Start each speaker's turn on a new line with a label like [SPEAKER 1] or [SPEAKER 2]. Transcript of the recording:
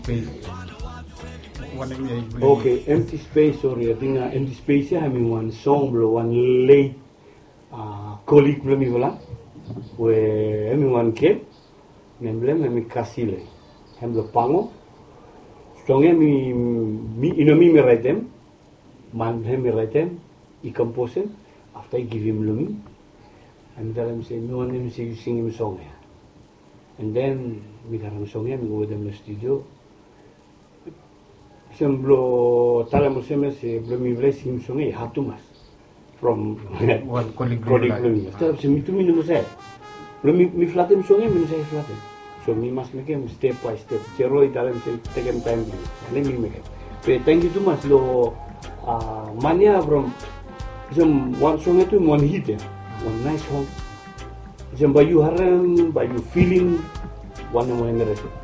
[SPEAKER 1] Okay, empty space, sorry, I think empty space I mean one song bro, one late colleague bro mi wala, where everyone came, memblem mi kasile, hem lo pango, songnya mi write them, man mi write them, I compose them, after I give him lumi, and tell him say me want him say you sing him song here, and then mi karang song here, mi go with them in the studio. Semblo tala museme se blomi bless him songe hatumas from
[SPEAKER 2] one colleague.
[SPEAKER 1] Stop se mitu minu musay. Blomi mi flatem songe minu say flatem. So mi mas make step by step. Zero tala se take him time. Then mi make. But thank you too much lo mania from some one song itu one hit one nice song. Some by you haran by you feeling one more energy.